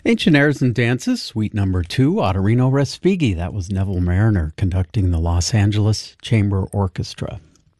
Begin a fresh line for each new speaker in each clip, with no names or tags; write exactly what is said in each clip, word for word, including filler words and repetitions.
Ancient Airs and Dances, Suite Number Two, Ottorino Respighi. That was Neville Mariner conducting the Los Angeles Chamber Orchestra.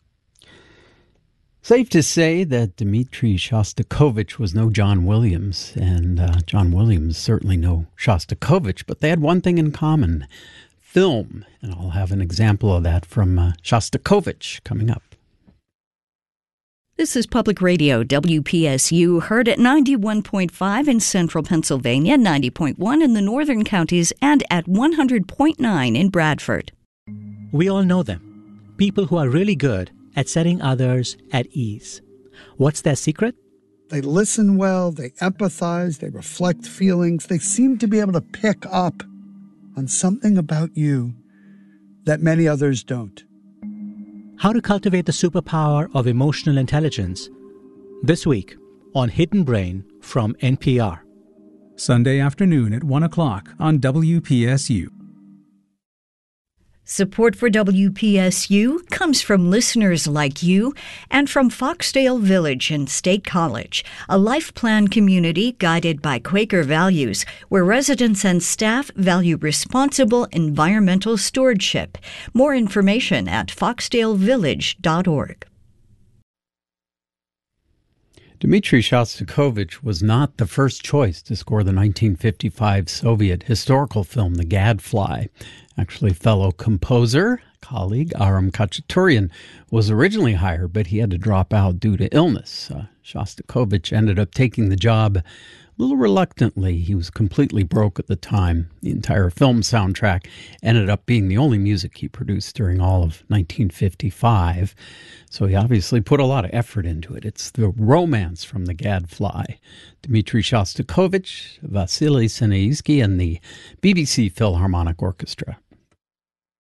Safe to say that Dmitri Shostakovich was no John Williams, and uh, John Williams certainly no Shostakovich, but they had one thing in common, film. And I'll have an example of that from uh, Shostakovich coming up.
This is Public Radio, W P S U, heard at ninety-one point five in central Pennsylvania, ninety point one in the northern counties, and at one hundred point nine in Bradford.
We all know them. People who are really good at setting others at ease. What's their secret?
They listen well, they empathize, they reflect feelings. They seem to be able to pick up on something about you that many others don't.
How to cultivate the superpower of emotional intelligence. This week on Hidden Brain from N P R.
Sunday afternoon at one o'clock on W P S U.
Support for W P S U comes from listeners like you and from Foxdale Village and State College, a life plan community guided by Quaker values, where residents and staff value responsible environmental stewardship. More information at foxdale village dot org.
Dmitri Shostakovich was not the first choice to score the nineteen fifty-five Soviet historical film The Gadfly. Actually, fellow composer, colleague Aram Khachaturian was originally hired, but he had to drop out due to illness. Uh, Shostakovich ended up taking the job a little reluctantly. He was completely broke at the time. The entire film soundtrack ended up being the only music he produced during all of nineteen fifty-five. So he obviously put a lot of effort into it. It's the romance from The Gadfly. Dmitri Shostakovich, Vasily Sinaisky, and the B B C Philharmonic Orchestra.